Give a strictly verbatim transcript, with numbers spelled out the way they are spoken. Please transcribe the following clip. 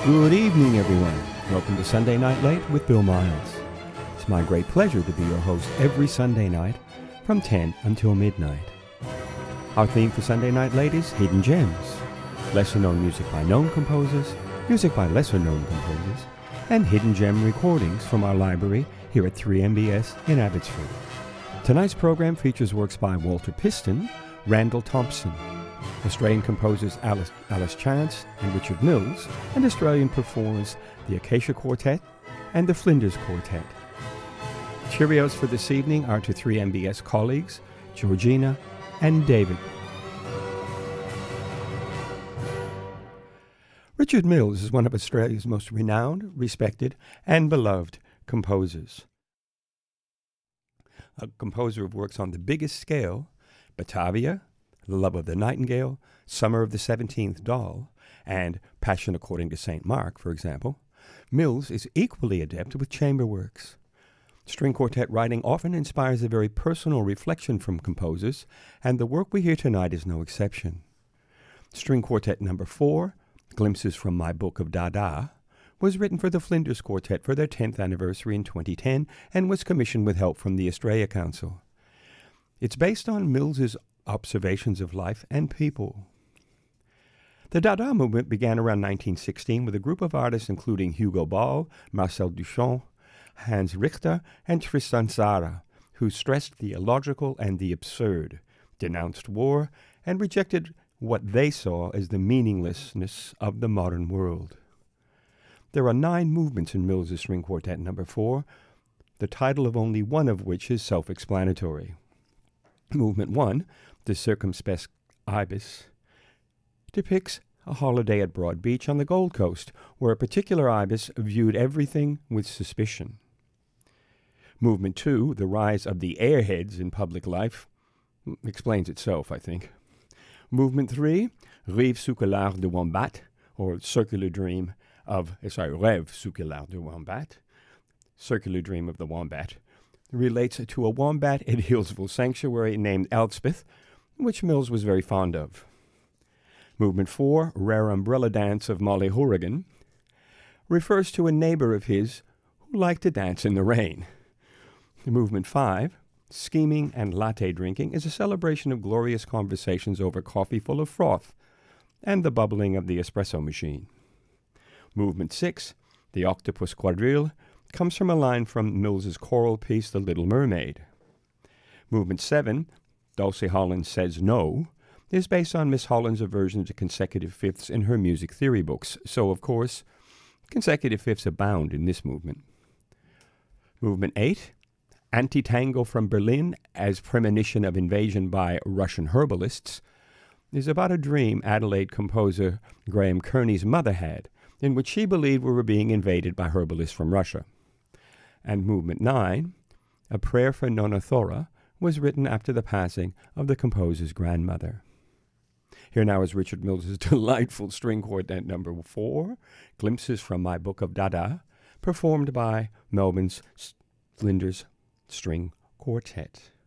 Good evening, everyone. Welcome to Sunday Night Late with Bill Miles. It's my great pleasure to be your host every Sunday night from ten until midnight. Our theme for Sunday Night Late is Hidden Gems. Lesser-known music by known composers, music by lesser-known composers, and hidden gem recordings from our library here at three M B S in Abbotsford. Tonight's program features works by Walter Piston, Randall Thompson, Australian composers Alice, Alice Chance and Richard Mills, and Australian performers the Acacia Quartet and the Flinders Quartet. Cheerios for this evening are to three M B S colleagues, Georgina and David. Richard Mills is one of Australia's most renowned, respected, and beloved composers. A composer of works on the biggest scale, Batavia, The Love of the Nightingale, Summer of the Seventeenth Doll, and Passion According to Saint Mark, for example, Mills is equally adept with chamber works. String quartet writing often inspires a very personal reflection from composers, and the work we hear tonight is no exception. String Quartet Number Four, Glimpses from My Book of Dada, was written for the Flinders Quartet for their tenth anniversary in twenty ten and was commissioned with help from the Australia Council. It's based on Mills's observations of life and people. The Dada movement began around nineteen sixteen with a group of artists including Hugo Ball, Marcel Duchamp, Hans Richter, and Tristan Tzara, who stressed the illogical and the absurd, denounced war, and rejected what they saw as the meaninglessness of the modern world. There are nine movements in Mills's String Quartet Number Four, the title of only one of which is self-explanatory. Movement one, the Circumspect Ibis, depicts a holiday at Broad Beach on the Gold Coast, where a particular ibis viewed everything with suspicion. Movement two, the Rise of the Airheads in Public Life, explains itself, I think. Movement three, Rêve Suculaire de Wombat, or Circular Dream of, sorry, Rêve Suculaire de Wombat, Circular Dream of the Wombat, relates to a wombat at Hillsville Sanctuary named Elspeth, which Mills was very fond of. Movement four, Rare Umbrella Dance of Molly Horrigan, refers to a neighbor of his who liked to dance in the rain. Movement five, Scheming and Latte Drinking, is a celebration of glorious conversations over coffee full of froth and the bubbling of the espresso machine. Movement six, The Octopus Quadrille, comes from a line from Mills's choral piece, The Little Mermaid. Movement seven, Dulcie Holland Says No, is based on Miss Holland's aversion to consecutive fifths in her music theory books, so, of course, consecutive fifths abound in this movement. Movement eight, Anti-Tango from Berlin as Premonition of Invasion by Russian Herbalists, is about a dream Adelaide composer Graham Kearney's mother had, in which she believed we were being invaded by herbalists from Russia. And Movement nine, A Prayer for Nona Thora, was written after the passing of the composer's grandmother. Here now is Richard Mills's delightful String Quartet Number Four, Glimpses from My Book of Dada, performed by Melbourne's Flinders String Quartet.